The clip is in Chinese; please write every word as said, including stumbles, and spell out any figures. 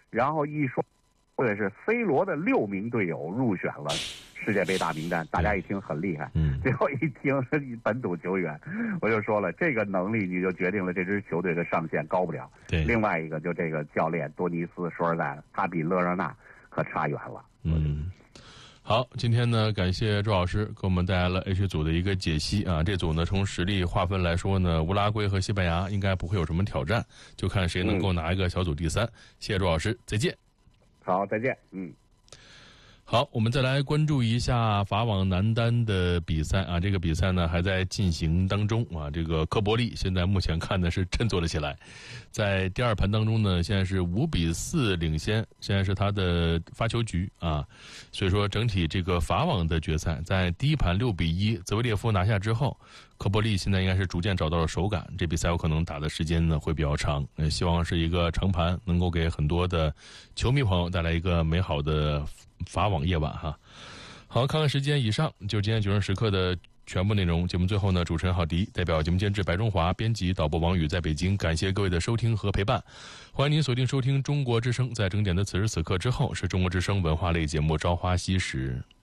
然后一说，或者是 C 罗的六名队友入选了世界杯大名单，大家一听很厉害， 嗯， 最后一听本土球员，我就说了，这个能力你就决定了这支球队的上限高不了。 对， 另外一个就这个教练多尼斯，说实在的，他比勒热纳可差远了。 嗯。好，今天呢，感谢周老师给我们带来了 H 组的一个解析啊。这组呢，从实力划分来说呢，乌拉圭和西班牙应该不会有什么挑战，就看谁能够拿一个小组第三。嗯、谢谢周老师，再见。 好，再见。嗯。 好，我们再来关注一下法网男单的比赛啊，这个比赛呢还在进行当中啊。这个科伯利现在目前看的是振作了起来，在第二盘当中呢，现在是五比四领先，现在是他的发球局啊。所以说整体这个法网的决赛，在第一盘六比一泽维列夫拿下之后，科伯利现在应该是逐渐找到了手感，这比赛有可能打的时间呢会比较长，呃，希望是一个长盘，能够给很多的球迷朋友带来一个美好的法网夜晚哈。好，看看时间，以上就是今天九人时刻的全部内容。节目最后呢，主持人郝迪代表节目监制白中华、编辑导播王宇在北京，感谢各位的收听和陪伴。欢迎您锁定收听中国之声，在整点的此时此刻之后是中国之声文化类节目《朝花夕拾》。